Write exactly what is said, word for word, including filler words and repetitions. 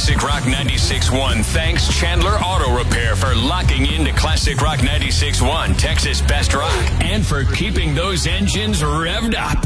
Classic Rock ninety-six point one thanks Chandler Auto Repair for locking into Classic Rock ninety-six point one, Texas Best Rock, and for keeping those engines revved up.